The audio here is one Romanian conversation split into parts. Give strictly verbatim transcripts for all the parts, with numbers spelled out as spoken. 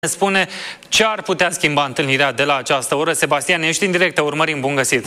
Ne spune ce ar putea schimba întâlnirea de la această oră. Sebastian, ești în direct, te urmărim, bun găsit!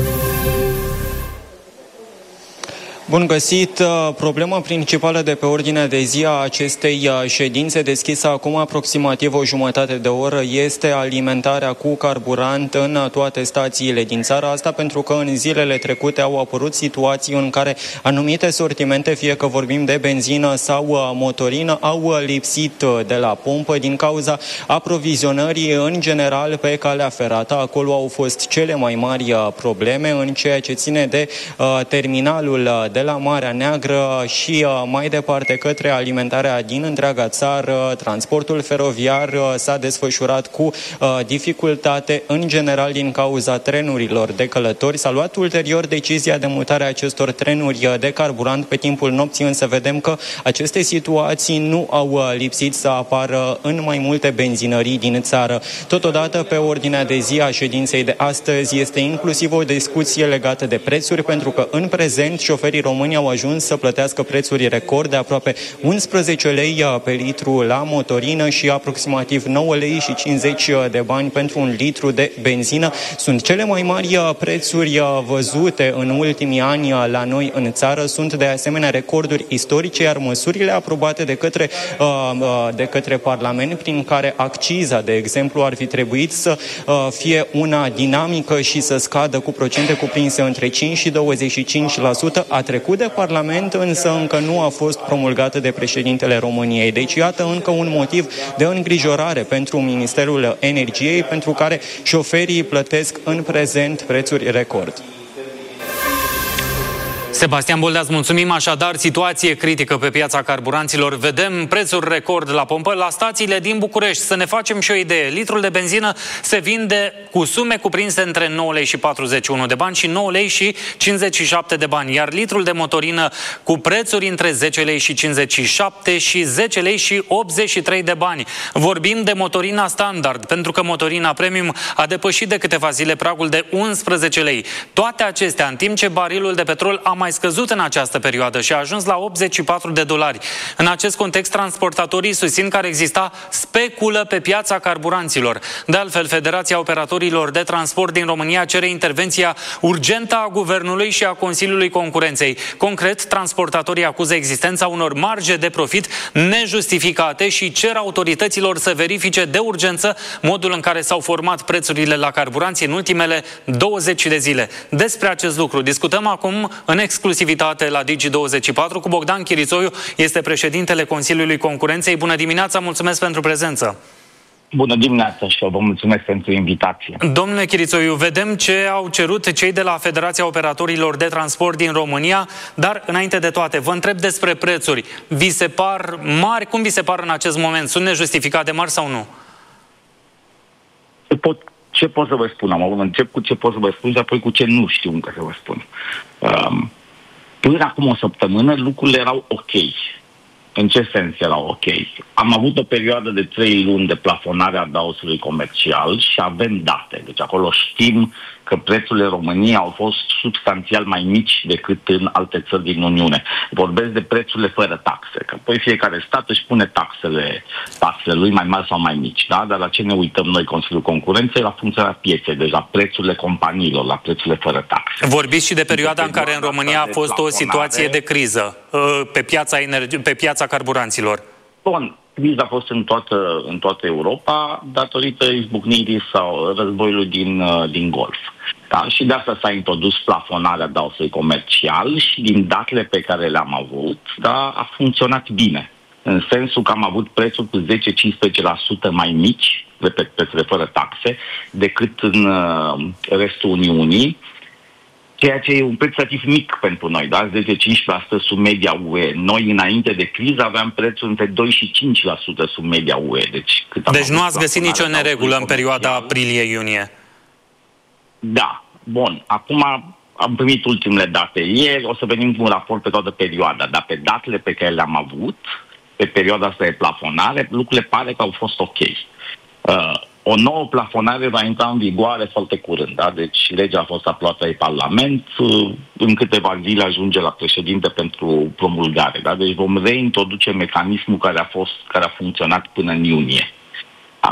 Bun găsit! Problema principală de pe ordinea de zi a acestei ședințe deschisă acum aproximativ o jumătate de oră este alimentarea cu carburant în toate stațiile din țară. Asta pentru că în zilele trecute au apărut situații în care anumite sortimente, fie că vorbim de benzină sau motorină, au lipsit de la pompă din cauza aprovizionării în general pe calea ferată. Acolo au fost cele mai mari probleme în ceea ce ține de terminalul de la Marea Neagră și uh, mai departe către alimentarea din întreaga țară. Transportul feroviar uh, s-a desfășurat cu uh, dificultate, în general din cauza trenurilor de călători. S-a luat ulterior decizia de mutare a acestor trenuri uh, de carburant pe timpul nopții, însă vedem că aceste situații nu au uh, lipsit să apară în mai multe benzinării din țară. Totodată, pe ordinea de zi a ședinței de astăzi este inclusiv o discuție legată de prețuri, pentru că în prezent șoferii români au ajuns să plătească prețuri record de aproape unsprezece lei pe litru la motorină și aproximativ nouă lei și cincizeci de bani pentru un litru de benzină. Sunt cele mai mari prețuri văzute în ultimii ani la noi în țară. Sunt de asemenea recorduri istorice, iar măsurile aprobate de către, de către Parlament, prin care acciza, de exemplu, ar fi trebuit să fie una dinamică și să scadă cu procente cuprinse între cinci și douăzeci și cinci la sută, a trecut de Parlament, însă încă nu a fost promulgată de președintele României. Deci iată încă un motiv de îngrijorare pentru Ministerul Energiei, pentru care șoferii plătesc în prezent prețuri record. Sebastian Boldeaț, mulțumim. Așadar, situație critică pe piața carburanților. Vedem prețuri record la pompă la stațiile din București. Să ne facem și o idee. Litrul de benzină se vinde cu sume cuprinse între nouă lei și patruzeci și unu de bani și nouă lei și cincizeci și șapte de bani. Iar litrul de motorină cu prețuri între zece lei și cincizeci și șapte și zece lei și optzeci și trei de bani. Vorbim de motorina standard, pentru că motorina premium a depășit de câteva zile pragul de unsprezece lei. Toate acestea în timp ce barilul de petrol a mai scăzut în această perioadă și a ajuns la optzeci și patru de dolari. În acest context, transportatorii susțin că ar exista speculă pe piața carburanților. De altfel, Federația Operatorilor de Transport din România cere intervenția urgentă a Guvernului și a Consiliului Concurenței. Concret, transportatorii acuză existența unor marje de profit nejustificate și cer autorităților să verifice de urgență modul în care s-au format prețurile la carburanți în ultimele douăzeci de zile. Despre acest lucru discutăm acum în exclusivitate la Digi douăzeci și patru cu Bogdan Chirițoiu, este președintele Consiliului Concurenței. Bună dimineața, mulțumesc pentru prezență! Bună dimineața și eu vă mulțumesc pentru invitație. Domnule Chirițoiu, vedem ce au cerut cei de la Federația Operatorilor de Transport din România, dar înainte de toate, vă întreb despre prețuri. Vi se par mari? Cum vi se par în acest moment? Sunt nejustificate mari sau nu? Pot, ce pot să vă spun? Am încep cu ce pot să vă spun și apoi cu ce nu știu încă să vă spun. Um, până acum o săptămână lucrurile erau ok. În ce sens erau ok? Am avut o perioadă de trei luni de plafonare a daosului comercial și avem date. Deci acolo știm că prețurile României au fost substanțial mai mici decât în alte țări din Uniune. Vorbesc de prețurile fără taxe, că apoi fiecare stat își pune taxele, taxele lui mai mari sau mai mici. Da? Dar la ce ne uităm noi, Consiliul Concurenței? La funcționarea pieței, deci la prețurile companiilor, la prețurile fără taxe. Vorbiți și de perioada în care în România a fost o situație de criză pe piața, energi- pe piața carburanților. Bun. Criza a fost în toată, în toată Europa datorită izbucnirii sau războiului din, din Golf. Da? Și de asta s-a introdus plafonarea daosului comercial și din datele pe care le-am avut, da, a funcționat bine. În sensul că am avut prețuri cu zece-cincisprezece la sută mai mici, repet, prețurile fără taxe, decât în uh, restul Uniunii, ceea ce e un preț relativ mic pentru noi, da? zece-cincisprezece la sută sub media U E. Noi, înainte de criză, aveam prețuri între doi și cinci la sută sub media U E. Deci, cât deci nu ați găsit nicio neregulă în perioada aprilie-iunie? Da. Bun. Acum am primit ultimele date ieri, o să venim cu un raport pe toată perioada, dar pe datele pe care le-am avut, pe perioada asta de plafonare, lucrurile pare că au fost ok. Uh, O nouă plafonare va intra în vigoare foarte curând, da? Deci legea a fost aprobată de Parlament, în câteva zile ajunge la președinte pentru promulgare, da? Deci vom reintroduce mecanismul care a fost, care a funcționat până în iunie.